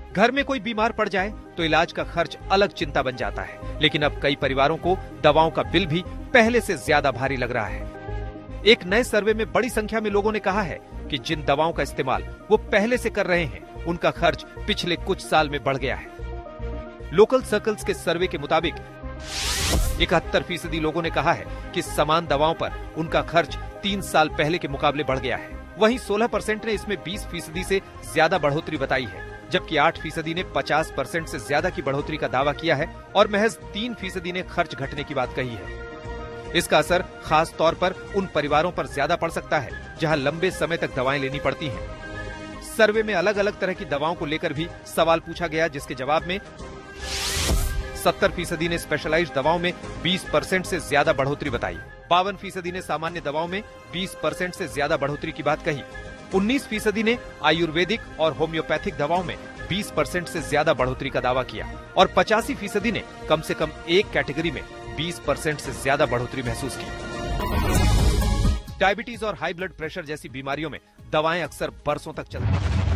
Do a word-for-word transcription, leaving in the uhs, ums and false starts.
घर में कोई बीमार पड़ जाए तो इलाज का खर्च अलग चिंता बन जाता है, लेकिन अब कई परिवारों को दवाओं का बिल भी पहले से ज्यादा भारी लग रहा है। एक नए सर्वे में बड़ी संख्या में लोगों ने कहा है कि जिन दवाओं का इस्तेमाल वो पहले से कर रहे हैं, उनका खर्च पिछले कुछ साल में बढ़ गया है। लोकल सर्कल्स के सर्वे के मुताबिक इकहत्तर फीसदी लोगों ने कहा है कि समान दवाओं पर उनका खर्च तीन साल पहले के मुकाबले बढ़ गया है। वहीं सोलह परसेंट ने इसमें बीस फीसदी से ज्यादा बढ़ोतरी बताई है, जबकि आठ फीसदी ने पचास परसेंट से ज्यादा की बढ़ोतरी का दावा किया है और महज तीन फीसदी ने खर्च घटने की बात कही है। इसका असर खास तौर पर उन परिवारों पर ज्यादा पड़ सकता है जहां लंबे समय तक दवाएं लेनी पड़ती हैं। सर्वे में अलग अलग तरह की दवाओं को लेकर भी सवाल पूछा गया, जिसके जवाब में सत्तर फीसदी ने स्पेशलाइज्ड दवाओं में बीस परसेंट से ज्यादा बढ़ोतरी बताई, बावन फीसदी ने सामान्य दवाओं में बीस परसेंट से ज्यादा बढ़ोतरी की बात कही, उन्नीस फीसदी ने आयुर्वेदिक और होम्योपैथिक दवाओं में बीस परसेंट से ज्यादा बढ़ोतरी का दावा किया और पचासी फीसदी ने कम से कम एक कैटेगरी में बीस परसेंट से ज्यादा बढ़ोतरी महसूस की। डायबिटीज और हाई ब्लड प्रेशर जैसी बीमारियों में दवाएं अक्सर बरसों तक चलती हैं।